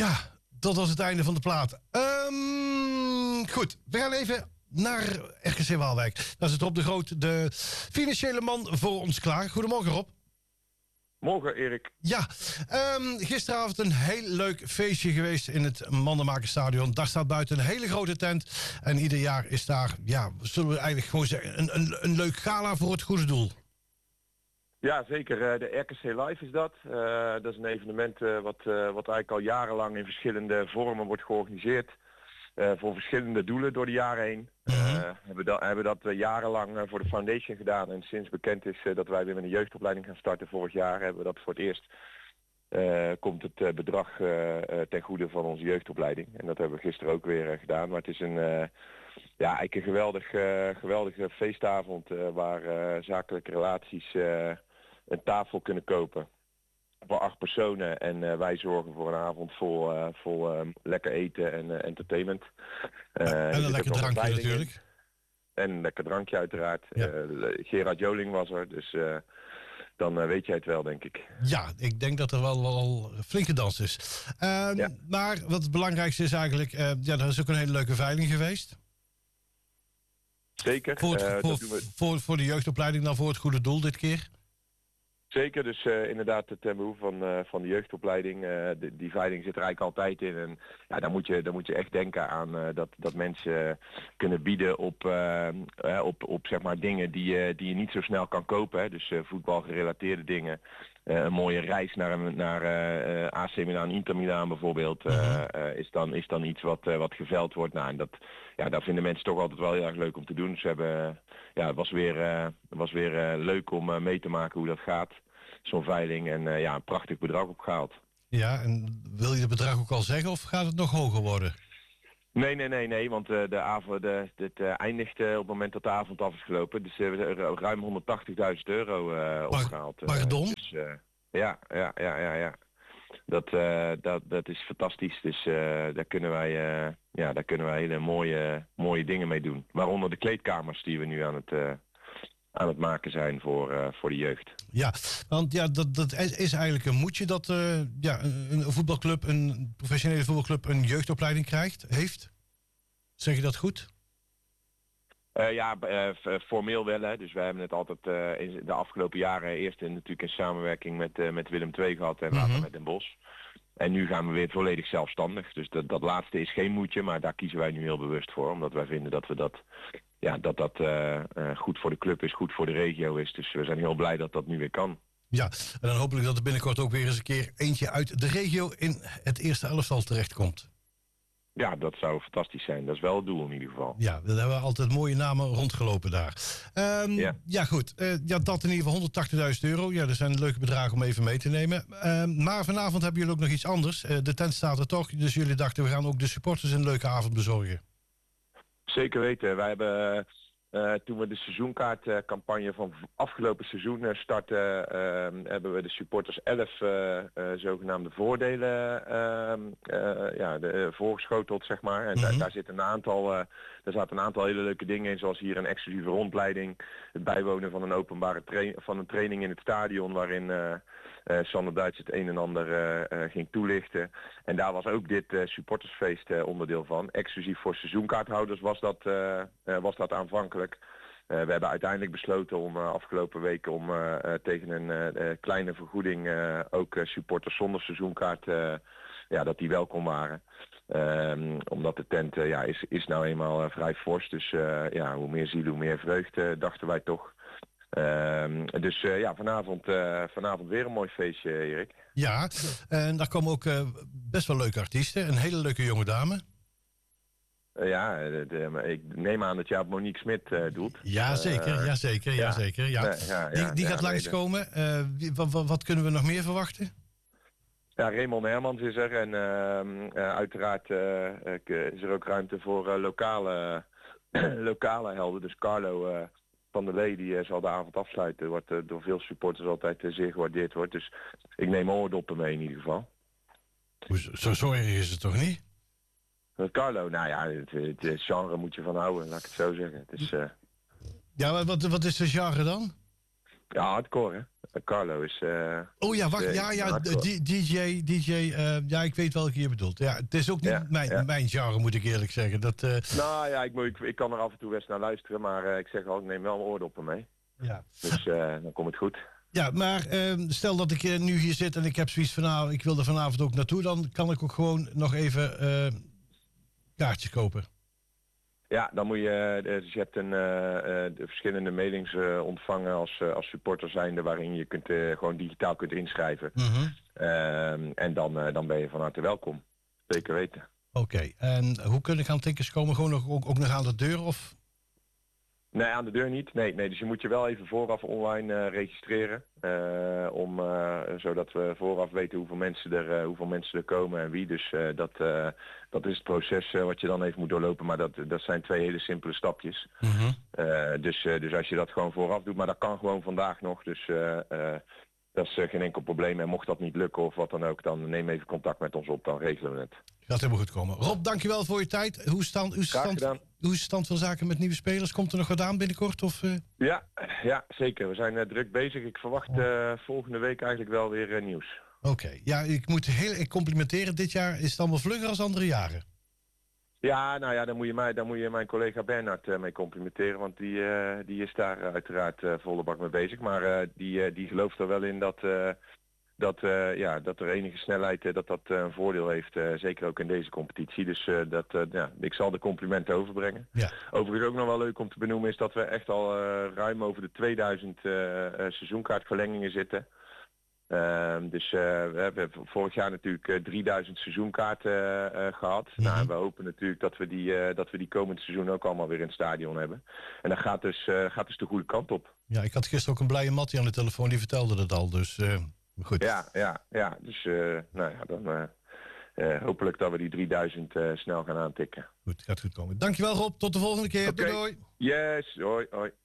Ja, dat was het einde van de plaat. Goed, we gaan even naar RKC Waalwijk. Daar zit Rob de Groot, de financiële man, voor ons klaar. Goedemorgen, Rob. Morgen, Erik. Ja, gisteravond een heel leuk feestje geweest in het Mandenmakerstadion. Daar staat buiten een hele grote tent. En ieder jaar is daar, ja, zullen we eigenlijk gewoon zeggen, een leuk gala voor het goede doel. Ja, zeker. De RKC Live is dat. Dat is een evenement wat eigenlijk al jarenlang in verschillende vormen wordt georganiseerd. Voor verschillende doelen door de jaren heen. Hebben dat jarenlang voor de foundation gedaan. En sinds bekend is dat wij weer met een jeugdopleiding gaan starten vorig jaar, hebben we dat voor het eerst. Komt het bedrag ten goede van onze jeugdopleiding. En dat hebben we gisteren ook weer gedaan. Maar het is eigenlijk een geweldige feestavond waar zakelijke relaties een tafel kunnen kopen. Voor 8 personen en wij zorgen voor een avond vol lekker eten en entertainment. En een lekker drankje natuurlijk. En een lekker drankje uiteraard. Ja. Gerard Joling was er, dus dan weet jij het wel, denk ik. Ja, ik denk dat er wel flink gedanst is. Ja. Maar wat het belangrijkste is eigenlijk, er is ook een hele leuke veiling geweest. Zeker. Voor de jeugdopleiding dan voor het goede doel dit keer. Zeker, dus inderdaad ten behoeve van de jeugdopleiding. Die veiling zit er eigenlijk altijd in. En ja, dan moet je echt denken aan dat mensen kunnen bieden op zeg maar dingen die je niet zo snel kan kopen. Hè. Dus voetbalgerelateerde dingen. Een mooie reis naar AC Milan, Inter Milan bijvoorbeeld, is dan iets wat geveld wordt. Nou, en daar vinden mensen toch altijd wel heel erg leuk om te doen. Dus het was weer leuk om mee te maken hoe dat gaat. Zo'n veiling en een prachtig bedrag opgehaald. Ja, en wil je het bedrag ook al zeggen of gaat het nog hoger worden? Nee, want de avond dit eindigt op het moment dat de avond af is gelopen. Dus we hebben ruim €180.000 opgehaald. Pardon? Dus, ja. Dat is fantastisch. Dus daar kunnen wij hele mooie dingen mee doen. Waaronder de kleedkamers die we nu aan het maken zijn voor de jeugd. Ja, want dat is eigenlijk een moedje dat een voetbalclub, een professionele voetbalclub, een jeugdopleiding heeft. Zeg je dat goed? Formeel wel. Hè. Dus wij hebben het altijd in de afgelopen jaren eerst natuurlijk in samenwerking met Willem II gehad en later met Den Bosch. En nu gaan we weer volledig zelfstandig. Dus dat laatste is geen moedje, maar daar kiezen wij nu heel bewust voor. Omdat wij vinden dat we dat goed voor de club is, goed voor de regio is. Dus we zijn heel blij dat dat nu weer kan. Ja, en dan hopelijk dat er binnenkort ook weer eens een keer eentje uit de regio in het eerste elftal terechtkomt. Ja, dat zou fantastisch zijn. Dat is wel het doel in ieder geval. Ja, we hebben altijd mooie namen rondgelopen daar. Ja, goed. Dat in ieder geval €180.000. Ja, dat zijn leuke bedragen om even mee te nemen. Maar vanavond hebben jullie ook nog iets anders. De tent staat er toch. Dus jullie dachten, we gaan ook de supporters een leuke avond bezorgen. Zeker weten. Wij hebben toen we de seizoenkaartcampagne van afgelopen seizoen startten, hebben we de supporters 11 zogenaamde voordelen voorgeschoteld, zeg maar. En daar zaten een aantal hele leuke dingen in, zoals hier een exclusieve rondleiding, het bijwonen van een een training in het stadion, waarin Sander Duits het een en ander ging toelichten. En daar was ook dit supportersfeest onderdeel van. Exclusief voor seizoenkaarthouders was dat aanvankelijk. We hebben uiteindelijk besloten om afgelopen weken om tegen een kleine vergoeding ook supporters zonder seizoenkaart dat die welkom waren. Omdat de tent is nou eenmaal vrij fors. Dus hoe meer ziel, hoe meer vreugde, dachten wij toch. Vanavond weer een mooi feestje, Erik. Ja, en daar komen ook best wel leuke artiesten. Een hele leuke jonge dame. Ik neem aan dat jij op Monique Smit doelt. Jazeker. Die gaat langskomen. Wat kunnen we nog meer verwachten? Ja, Raymond Hermans is er en uiteraard is er ook ruimte voor lokale helden. Dus Carlo van der Lee die zal de avond afsluiten. Wat door veel supporters altijd zeer gewaardeerd wordt. Dus ik neem oordoppen mee in ieder geval. Zo erg is het toch niet? Carlo, het genre moet je van houden, laat ik het zo zeggen. Het is, Ja, wat is de genre dan? Ja, hardcore, hè. Carlo is... Oh ja, wacht. DJ. Ja, ik weet welke je bedoelt. Ja, het is ook niet mijn genre, moet ik eerlijk zeggen. Nou ja, ik kan er af en toe best naar luisteren, maar ik zeg al, ik neem wel mijn oordoppen mee. Ja. Dus dan komt het goed. Ja, maar stel dat ik nu hier zit en ik heb zoiets van, ik wil er vanavond ook naartoe, dan kan ik ook gewoon nog even kaartjes kopen. Ja, dan moet je, dus je hebt de verschillende mailings ontvangen als supporter zijnde, waarin je gewoon digitaal kunt inschrijven. Mm-hmm. En dan ben je van harte welkom. Zeker weten. Oké, en hoe kunnen gaan tickets komen? Gewoon ook nog aan de deur of? Nee, aan de deur niet. Nee, dus je moet je wel even vooraf online registreren. Zodat we vooraf weten hoeveel mensen er komen en wie. Dus dat is het proces wat je dan even moet doorlopen. Maar dat zijn 2 hele simpele stapjes. Mm-hmm. Dus als je dat gewoon vooraf doet, maar dat kan gewoon vandaag nog. Dus dat is geen enkel probleem. En mocht dat niet lukken of wat dan ook, dan neem even contact met ons op. Dan regelen we het. Gaat helemaal goed komen. Rob, dankjewel voor je tijd. Hoe is de stand van zaken met nieuwe spelers? Komt er nog wat aan binnenkort? Of? Ja, zeker. We zijn druk bezig. Ik verwacht volgende week eigenlijk wel weer nieuws. Oké. Ja, ik moet heel complimenteren. Dit jaar is het allemaal vlugger als andere jaren. Ja, nou ja, dan moet je mijn collega Bernhard mee complimenteren. Want die is daar uiteraard volle bak mee bezig. Maar die gelooft er wel in dat er enige snelheid dat een voordeel heeft, zeker ook in deze competitie. Dus ik zal de complimenten overbrengen. Ja. Overigens ook nog wel leuk om te benoemen is dat we echt al ruim over de 2000 seizoenkaartverlengingen zitten. Dus we hebben vorig jaar natuurlijk 3000 seizoenkaarten gehad. Mm-hmm. Nou, we hopen natuurlijk dat we die komend seizoen ook allemaal weer in het stadion hebben. En dat gaat dus de goede kant op. Ja, ik had gisteren ook een blije Mattie aan de telefoon, die vertelde dat al. Dus goed. Ja. Dus dan hopelijk dat we die 3000 snel gaan aantikken. Goed, gaat goed komen. Dankjewel Rob, tot de volgende keer. Okay. Doei. Yes, hoi.